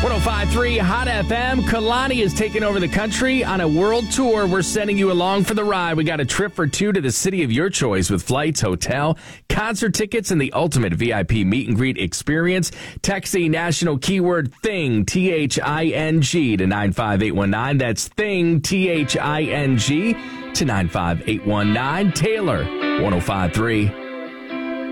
105.3 Hot FM. Kalani is taking over the country on a world tour. We're sending you along for the ride. We got a trip for two to the city of your choice with flights, hotel, concert tickets, and the ultimate VIP meet and greet experience. Text the national keyword THING, T-H-I-N-G, to 95819. That's THING, T-H-I-N-G, to 95819. Taylor, 105.3.